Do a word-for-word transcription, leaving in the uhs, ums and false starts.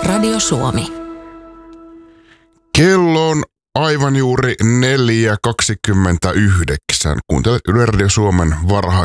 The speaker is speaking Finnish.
Radio Suomi. Kello on aivan juuri neljä kaksikymmentäyhdeksän. Kuuntelet Yle Radio Suomen varhaista